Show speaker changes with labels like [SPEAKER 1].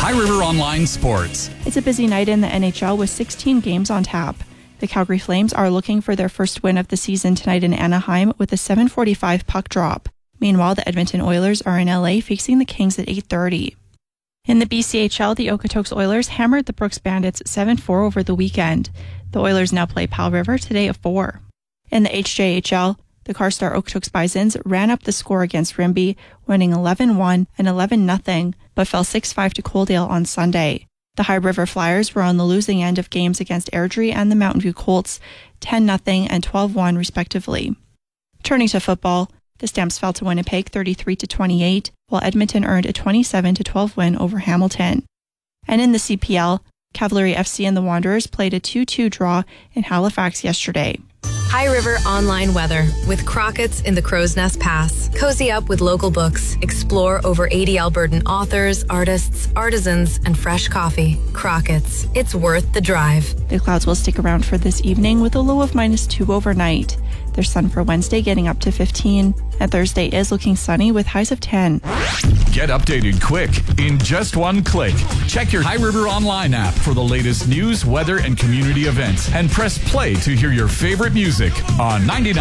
[SPEAKER 1] High River Online Sports.
[SPEAKER 2] It's a busy night in the NHL with 16 games on tap. The Calgary Flames are looking for their first win of the season tonight in Anaheim with a 7:45 puck drop. Meanwhile, the Edmonton Oilers are in LA facing the Kings at 8:30. In the BCHL, the Okotoks Oilers hammered the Brooks Bandits 7-4 over the weekend. The Oilers now play Powell River today at 4. In the HJHL, the Carstar Okotoks Bisons ran up the score against Rimbey, winning 11-1 and 11-0, but fell 6-5 to Coaldale on Sunday. The High River Flyers were on the losing end of games against Airdrie and the Mountain View Colts, 10-0 and 12-1 respectively. Turning to football, the Stamps fell to Winnipeg 33-28, while Edmonton earned a 27-12 win over Hamilton. And in the CPL, Cavalry FC and the Wanderers played a 2-2 draw in Halifax yesterday.
[SPEAKER 3] High River Online Weather with Crockett's in the Crow's Nest Pass. Cozy up with local books. Explore over 80 Albertan authors, artists, artisans, and fresh coffee. Crockett's. It's worth the drive.
[SPEAKER 2] The clouds will stick around for this evening with a low of -2 overnight. There's sun for Wednesday getting up to 15, and Thursday is looking sunny with highs of 10.
[SPEAKER 1] Get updated quick in just one click. Check your High River Online app for the latest news, weather, and community events, and press play to hear your favorite music on 99.